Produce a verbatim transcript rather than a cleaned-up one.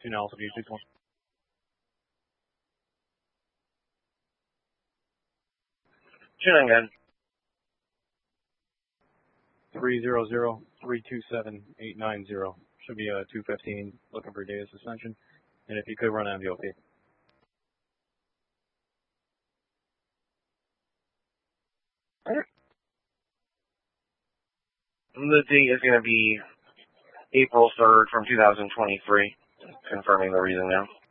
Tune altitude six one. Tuning in. three zero zero, three two seven, eight nine zero. Should be a two fifteen, looking for data suspension. And if you could run M V O P. Alright. The date is going to be April third from two thousand twenty-three. Confirming the reason now.